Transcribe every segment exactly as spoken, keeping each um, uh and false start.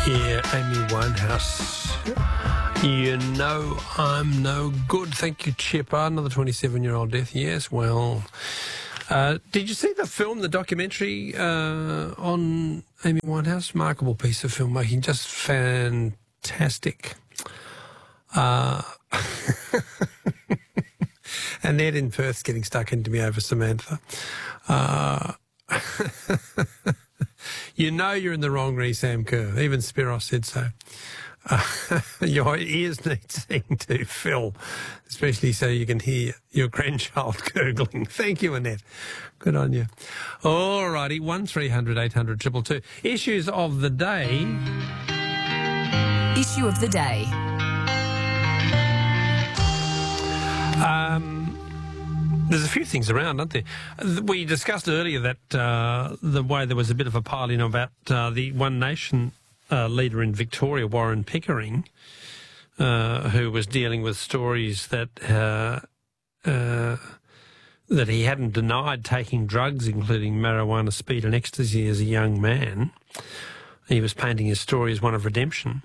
Yeah, Amy Winehouse. You know I'm no good. Thank you, Chipper. Another twenty-seven-year-old death. Yes, well... Uh, did you see the film, the documentary uh, on Amy Winehouse? Remarkable piece of filmmaking, just fantastic. Uh, and Ed in Perth's getting stuck into me over Samantha. Uh, you know you're in the wrong, re Sam Kerr. Even Spiros said so. Uh, your ears need seeing to, Phil, especially so you can hear your grandchild gurgling. Thank you, Annette. Good on you. All righty, one three hundred eight hundred two two two. Issues of the day. Issue of the day. Um... There's a few things around, aren't there? We discussed earlier that uh, the way there was a bit of a pile-in about uh, the One Nation uh, leader in Victoria, Warren Pickering, uh, who was dealing with stories that uh, uh, that he hadn't denied taking drugs, including marijuana, speed and ecstasy, as a young man. He was painting his story as one of redemption.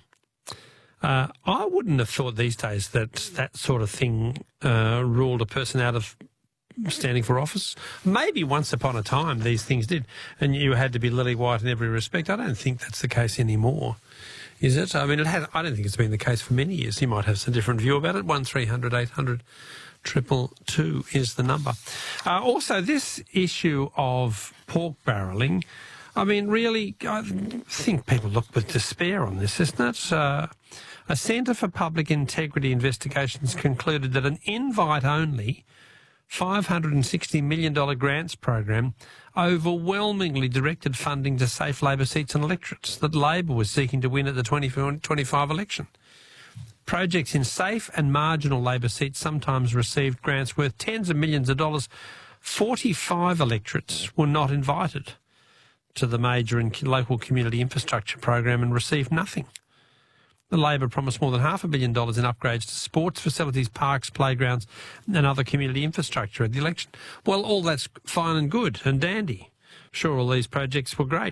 Uh, I wouldn't have thought these days that that sort of thing uh, ruled a person out of standing for office. Maybe once upon a time these things did, and you had to be lily white in every respect. I don't think that's the case anymore, is it? I mean, it has, I don't think it's been the case for many years. You might have some different view about it. one three hundred eight hundred two two two is the number. Uh, also, this issue of pork barrelling, I mean, really, I think people look with despair on this, isn't it? Uh, a Centre for Public Integrity Investigations concluded that an invite-only five hundred sixty million dollars grants program overwhelmingly directed funding to safe Labor seats and electorates that Labor was seeking to win at the twenty twenty-five election. Projects in safe and marginal Labor seats sometimes received grants worth tens of millions of dollars. forty-five electorates were not invited to the major and local community infrastructure program and received nothing. The Labor promised more than half a billion dollars in upgrades to sports facilities, parks, playgrounds and other community infrastructure at the election. Well, all that's fine and good and dandy. Sure, all these projects were great.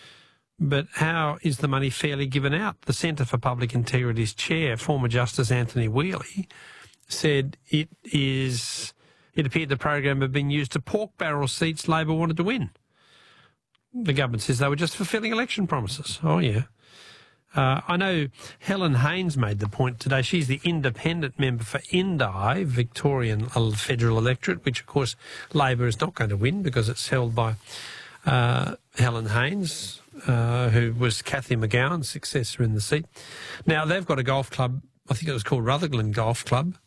But how is the money fairly given out? The Centre for Public Integrity's chair, former Justice Anthony Whealy, said it is. It appeared the program had been used to pork barrel seats Labor wanted to win. The government says they were just fulfilling election promises. Oh, yeah. Uh, I know Helen Haynes made the point today. She's the independent member for Indi, Victorian Federal Electorate, which, of course, Labor is not going to win because it's held by uh, Helen Haynes, uh, who was Cathy McGowan's successor in the seat. Now, they've got a golf club, I think it was called Rutherglen Golf Club,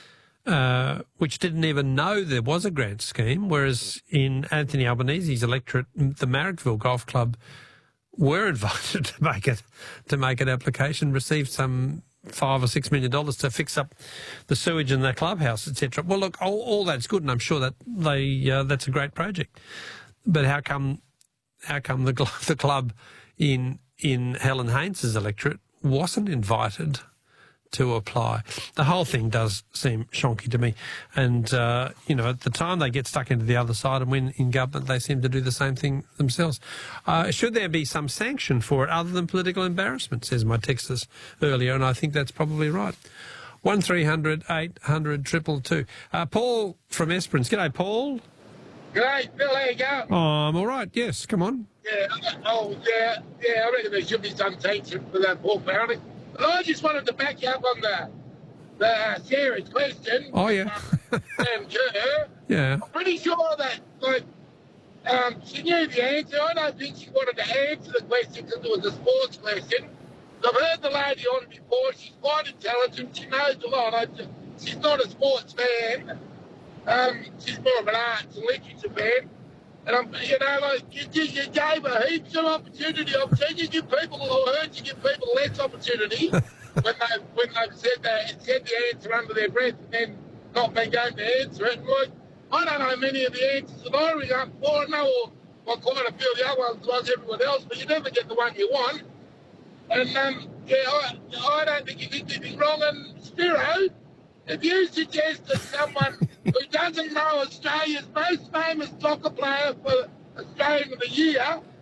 uh, which didn't even know there was a grant scheme, whereas in Anthony Albanese's electorate, the Marrickville Golf Club were invited to make it to make an application, received some five or six million dollars to fix up the sewage in the clubhouse, et cetera. Well, look, all, all that's good, and I'm sure that they uh, that's a great project. But how come how come the the club in in Helen Haynes's electorate wasn't invited to apply? The whole thing does seem shonky to me. And, uh, you know, at the time they get stuck into the other side and when in government they seem to do the same thing themselves. Uh, should there be some sanction for it other than political embarrassment, says my texters earlier, and I think that's probably right. one three hundred eight hundred two two two. Uh, Paul from Esperance. G'day, Paul. G'day, Bill, how you going? Oh, I'm all right, yes, come on. Yeah, oh, yeah, yeah, I reckon there should be some sanction for that pork barrelling. But I just wanted to back you up on the the Sarah's question. Oh, yeah. Um, Sam Kerr. Yeah. I'm pretty sure that, like, um, she knew the answer. I don't think she wanted to answer the question because it was a sports question. I've heard the lady on before. She's quite intelligent. She knows a lot. I just, she's not a sports fan. Um, she's more of an arts and literature fan. And I'm, you know, like, you, you, you gave her heaps of opportunity. I've seen you give people, or heard you give people less opportunity when they when they've said that said the answer under their breath and then not been going to answer it. And like, I don't know many of the answers that I ring up for. I know well, quite a few of the other ones like everyone else, but you never get the one you want. And um, yeah, I, I don't think you did anything wrong. And Spiro, if you suggest that someone who doesn't know Australia's most famous soccer player for Australian of the Year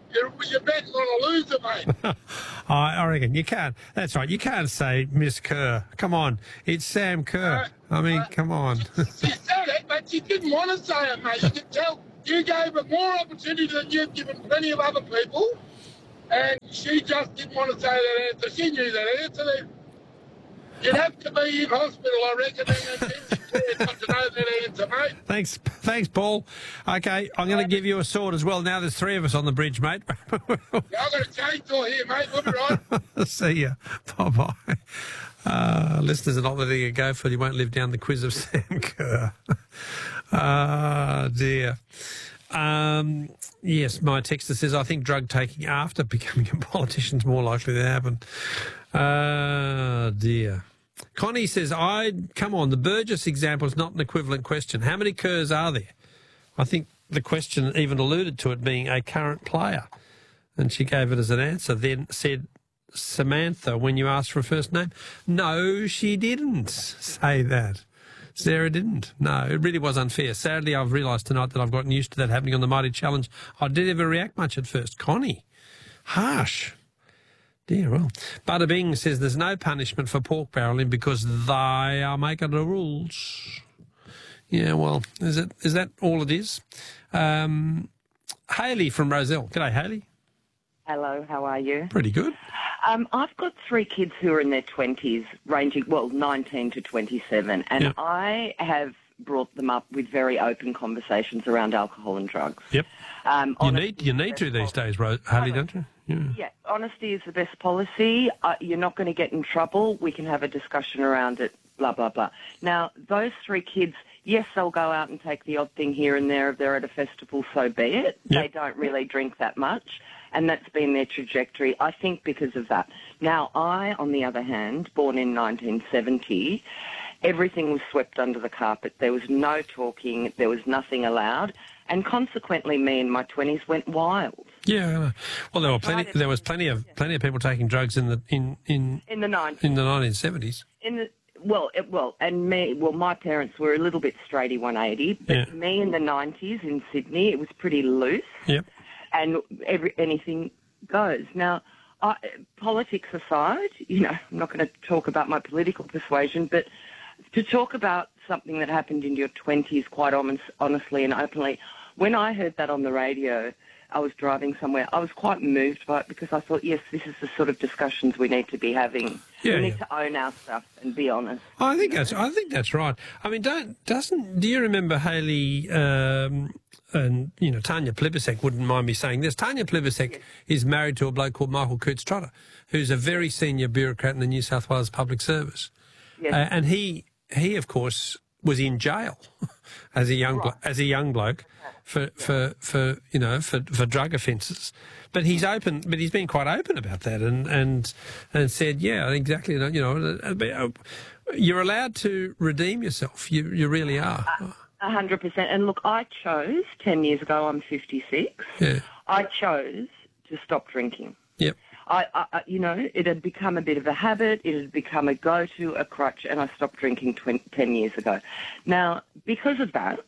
You're, you're betting on a loser, mate. I I reckon you can't. That's right. You can't say Miss Kerr. Come on, it's Sam Kerr. Uh, I mean, uh, come on. She said it, but she didn't want to say it, mate. You could tell you gave her more opportunity than you've given plenty of other people, and she just didn't want to say that answer. She knew that answer. Then you'd have to be in hospital, I reckon, and intensive care not to know that answer, mate. Thanks, thanks, Paul. Okay, I'm going to give you a sword as well. Now there's three of us on the bridge, mate. Yeah, I've got a chainsaw here, mate. We'll be right. See ya. Bye-bye. Uh, listeners are not letting it go, for you won't live down the quiz of Sam Kerr. Ah, dear. Um, yes, my texter says, I think drug taking after becoming a politician is more likely to happen. Ah, dear. Connie says, I come on, the Burgess example is not an equivalent question. How many Kerrs are there? I think the question even alluded to it being a current player. And she gave it as an answer, then said, Samantha, when you asked for a first name. No, she didn't say that. Sarah didn't. No, it really was unfair. Sadly, I've realised tonight that I've gotten used to that happening on the Mighty Challenge. I didn't ever react much at first. Connie, harsh. Dear, well. Bada Bing says there's no punishment for pork barrelling because they are making the rules. Yeah, well, is it is that all it is? Um, Hayley from Roselle. G'day, Hayley. Hello, how are you? Pretty good. Um, I've got three kids who are in their twenties, ranging, well, nineteen to twenty-seven, and Yep. I have brought them up with very open conversations around alcohol and drugs. Yep. Um, You honesty need you is the need to best these policy. days, Ro- Hayley, don't you? Yeah. Yeah, honesty is the best policy. Uh, you're not going to get in trouble. We can have a discussion around it, blah, blah, blah. Now, those three kids, yes, they'll go out and take the odd thing here and there if they're at a festival, so be it. Yep. They don't really drink that much, and that's been their trajectory, I think, because of that. Now, I, on the other hand, born in nineteen seventy, everything was swept under the carpet. There was no talking. There was nothing allowed. And consequently, me in my twenties went wild. Yeah, I know. Well, there were plenty. Right. There was plenty of plenty of people taking drugs in the in in In the nineties. in the nineteen seventies. In the well, it, well, and me. Well, my parents were a little bit straighty one eighty, but Yeah. me in the nineties in Sydney, it was pretty loose, Yep. and every anything goes. Now, I, politics aside, you know, I'm not going to talk about my political persuasion, but to talk about something that happened in your twenties, quite honest, honestly and openly, when I heard that on the radio, I was driving somewhere, I was quite moved by it because I thought, yes, this is the sort of discussions we need to be having. Yeah, we need yeah. to own our stuff and be honest. I think that's. I think that's right. I mean, don't doesn't. Do you remember Hayley um, and you know Tanya Plibersek? Wouldn't mind me saying this. Tanya Plibersek Yes. is married to a bloke called Michael Coots Trotter, who's a very senior bureaucrat in the New South Wales Public Service, Yes. uh, and he he of course was in jail as a young blo- Right. as a young bloke for for for you know for for drug offences. But he's open. But he's been quite open about that, and and and said, yeah, exactly. You know, you're allowed to redeem yourself. You you really are. A hundred percent. And look, I chose ten years ago. I'm fifty-six. Yeah. I chose to stop drinking. Yep. I, I, you know, it had become a bit of a habit. It had become a go-to, a crutch, and I stopped drinking twenty, ten years ago. Now, because of that,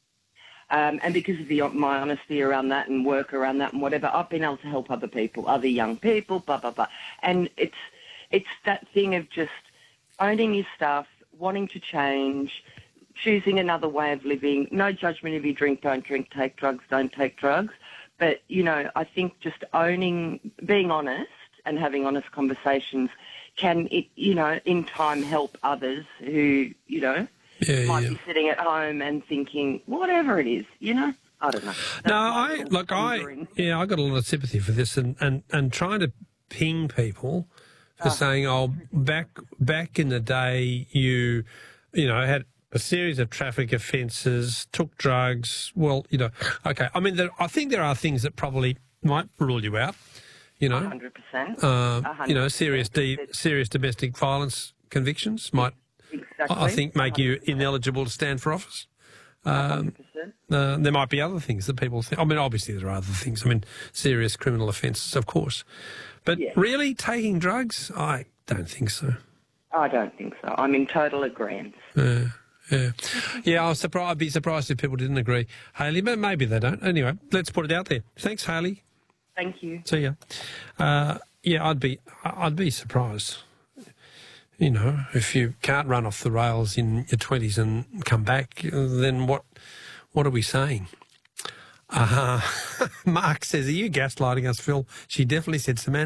um, and because of the, my honesty around that and work around that and whatever, I've been able to help other people, other young people, blah blah blah. And it's it's that thing of just owning your stuff, wanting to change, choosing another way of living. No judgment if you drink, don't drink, take drugs, don't take drugs. But, you know, I think just owning, being honest and having honest conversations can, it, you know, in time help others who, you know, Yeah, might yeah. be sitting at home and thinking, whatever it is, you know, I don't know. That's No, my I little look. I pondering. yeah, I got a lot of sympathy for this, and and and trying to ping people for saying, oh, back back in the day, you you know had a series of traffic offences, took drugs. Well, you know, okay. I mean, there, I think there are things that probably might rule you out. You know, one hundred percent. um, you know, one hundred percent. serious de- serious domestic violence convictions might, Exactly. I think, make you ineligible to stand for office. one hundred percent. Uh, there might be other things that people think. I mean, obviously there are other things. I mean, serious criminal offences, of course. But Yeah. really, taking drugs? I don't think so. I don't think so. I'm in total agreement. Yeah, yeah. Yeah, I was surprised. I'd be surprised if people didn't agree, Hayley, but maybe they don't. Anyway, let's put it out there. Thanks, Hayley. Thank you. See ya. Uh, yeah, I'd be, I'd be surprised. You know, if you can't run off the rails in your twenties and come back, then what? What are we saying? Uh, Mark says, "Are you gaslighting us, Phil?" She definitely said Samantha.